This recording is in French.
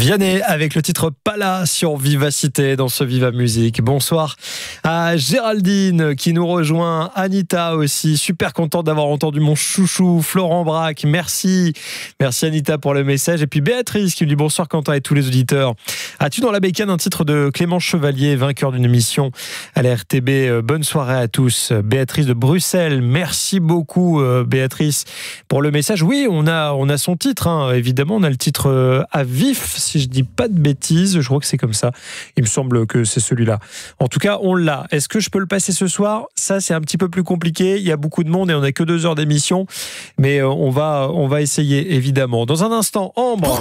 Vianney avec le titre Pala sur Vivacité dans ce Viva Musique. Bonsoir à Géraldine qui nous rejoint, Anita aussi, super contente d'avoir entendu mon chouchou Florent Braque, merci Anita pour le message, et puis Béatrice qui me dit bonsoir Quentin et tous les auditeurs. As-tu dans la bécane un titre de Clément Chevalier, vainqueur d'une émission à la RTB? Bonne soirée à tous. Béatrice de Bruxelles, merci beaucoup Béatrice pour le message. Oui, on a son titre, hein. Évidemment on a le titre à vif, si je dis pas de bêtises, je crois que c'est comme ça, il me semble que c'est celui-là. En tout cas on l'a. Est-ce que je peux le passer ce soir? Ça c'est un petit peu plus compliqué, il y a beaucoup de monde et on n'a que 2 heures d'émission, mais on va essayer évidemment. Dans un instant, Ambre.